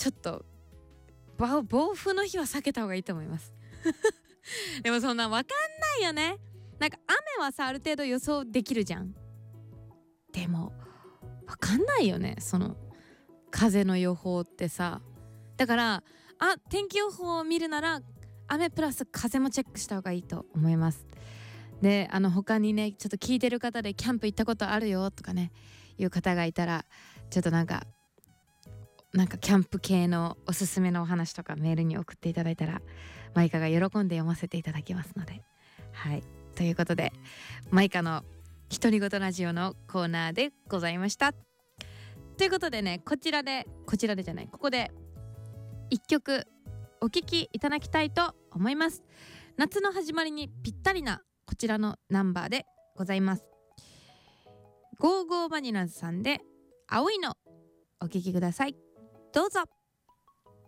ちょっと暴風の日は避けた方がいいと思いますでもそんなわかんないよね。なんか雨はさある程度予想できるじゃん。でもわかんないよね、その風の予報ってさ。だから天気予報を見るなら雨プラス風もチェックした方がいいと思います。で他にねちょっと聞いてる方でキャンプ行ったことあるよとかねいう方がいたら、ちょっとなんかキャンプ系のおすすめのお話とかメールに送っていただいたらマイカが喜んで読ませていただきますので、はい、ということでマイカの独り言ラジオのコーナーでございました。ということでね、ここで一曲お聴きいただきたいと思います。夏の始まりにぴったりなこちらのナンバーでございます。ゴーゴーバニラズさんで青いのお聴きください。どうぞ。